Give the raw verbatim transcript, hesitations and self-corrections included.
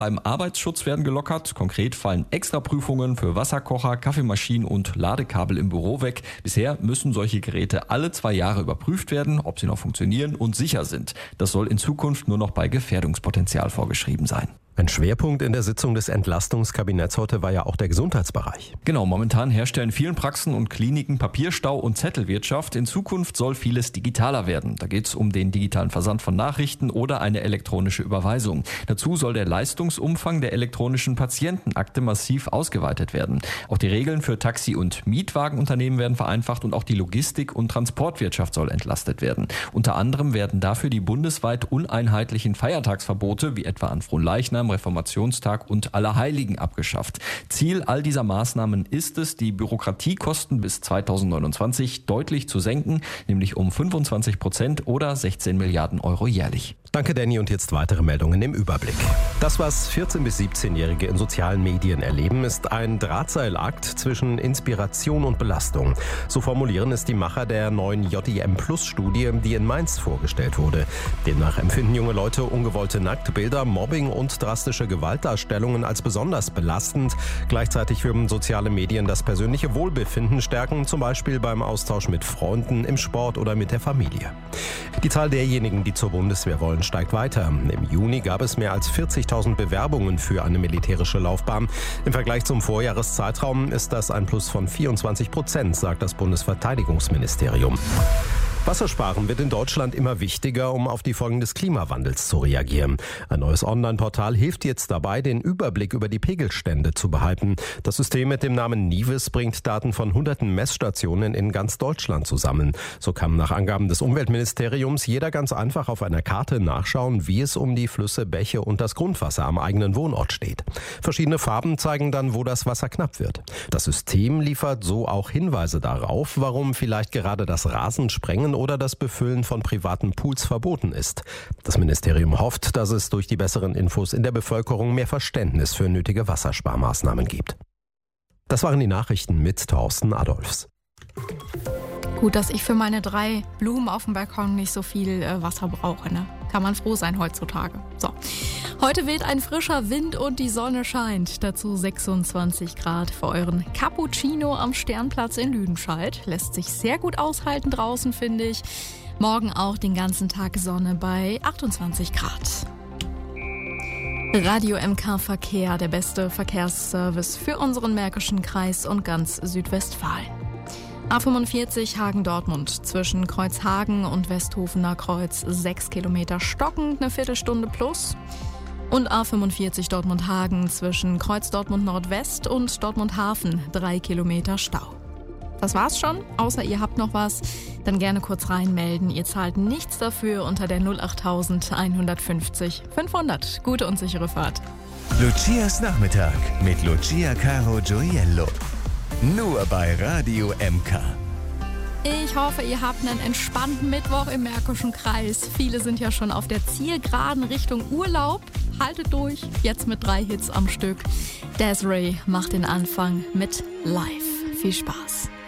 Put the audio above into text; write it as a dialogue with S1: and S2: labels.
S1: Beim Arbeitsschutz werden gelockert. Konkret fallen Extraprüfungen für Wasserkocher, Kaffeemaschinen und Ladekabel im Büro weg. Bisher müssen solche Geräte alle zwei Jahre überprüft werden, ob sie noch funktionieren und sicher sind. Das soll in Zukunft nur noch bei Gefährdungspotenzial vorgeschrieben sein.
S2: Ein Schwerpunkt in der Sitzung des Entlastungskabinetts heute war ja auch der Gesundheitsbereich.
S1: Genau, momentan herrscht ja in vielen Praxen und Kliniken Papierstau und Zettelwirtschaft. In Zukunft soll vieles digitaler werden. Da geht es um den digitalen Versand von Nachrichten oder eine elektronische Überweisung. Dazu soll der Leistungsumfang der elektronischen Patientenakte massiv ausgeweitet werden. Auch die Regeln für Taxi- und Mietwagenunternehmen werden vereinfacht und auch die Logistik- und Transportwirtschaft soll entlastet werden. Unter anderem werden dafür die bundesweit uneinheitlichen Feiertagsverbote, wie etwa an Fronleichnam, Reformationstag und Allerheiligen abgeschafft. Ziel all dieser Maßnahmen ist es, die Bürokratiekosten bis zweitausendneunundzwanzig deutlich zu senken, nämlich um fünfundzwanzig Prozent oder sechzehn Milliarden Euro jährlich.
S2: Danke, Danny, und jetzt weitere Meldungen im Überblick. Das, was vierzehn- bis siebzehnjährige in sozialen Medien erleben, ist ein Drahtseilakt zwischen Inspiration und Belastung. So formulieren es die Macher der neuen J I M-Plus-Studie, die in Mainz vorgestellt wurde. Demnach empfinden junge Leute ungewollte Nacktbilder, Mobbing und drastische Gewaltdarstellungen als besonders belastend. Gleichzeitig würden soziale Medien das persönliche Wohlbefinden stärken, zum Beispiel beim Austausch mit Freunden, im Sport oder mit der Familie. Die Zahl derjenigen, die zur Bundeswehr wollen, steigt weiter. Im Juni gab es mehr als vierzigtausend Bewerbungen für eine militärische Laufbahn. Im Vergleich zum Vorjahreszeitraum ist das ein Plus von vierundzwanzig Prozent, sagt das Bundesverteidigungsministerium. Wassersparen wird in Deutschland immer wichtiger, um auf die Folgen des Klimawandels zu reagieren. Ein neues Online-Portal hilft jetzt dabei, den Überblick über die Pegelstände zu behalten. Das System mit dem Namen Nives bringt Daten von hunderten Messstationen in ganz Deutschland zusammen. So kann nach Angaben des Umweltministeriums jeder ganz einfach auf einer Karte nachschauen, wie es um die Flüsse, Bäche und das Grundwasser am eigenen Wohnort steht. Verschiedene Farben zeigen dann, wo das Wasser knapp wird. Das System liefert so auch Hinweise darauf, warum vielleicht gerade das Rasensprengen oder das Befüllen von privaten Pools verboten ist. Das Ministerium hofft, dass es durch die besseren Infos in der Bevölkerung mehr Verständnis für nötige Wassersparmaßnahmen gibt. Das waren die Nachrichten mit Thorsten Adolfs.
S3: Gut, dass ich für meine drei Blumen auf dem Balkon nicht so viel äh, Wasser brauche, ne? Kann man froh sein heutzutage. So. Heute weht ein frischer Wind und die Sonne scheint. Dazu sechsundzwanzig Grad für euren Cappuccino am Sternplatz in Lüdenscheid. Lässt sich sehr gut aushalten draußen, finde ich. Morgen auch den ganzen Tag Sonne bei achtundzwanzig Grad. Radio M K Verkehr, der beste Verkehrsservice für unseren Märkischen Kreis und ganz Südwestfalen. A fünfundvierzig Hagen-Dortmund zwischen Kreuzhagen und Westhofener Kreuz sechs Kilometer stockend, eine Viertelstunde plus. Und A fünfundvierzig Dortmund-Hagen zwischen Kreuz Dortmund Nordwest und Dortmund Hafen drei Kilometer Stau. Das war's schon, außer ihr habt noch was, dann gerne kurz reinmelden. Ihr zahlt nichts dafür unter der null acht eins fünfzig fünfhundert. Gute und sichere Fahrt.
S4: Lucias Nachmittag mit Lucia Caro Gioiello. Nur bei Radio M K.
S3: Ich hoffe, ihr habt einen entspannten Mittwoch im Märkischen Kreis. Viele sind ja schon auf der Zielgeraden Richtung Urlaub. Haltet durch, jetzt mit drei Hits am Stück. Desiree macht den Anfang mit Live. Viel Spaß.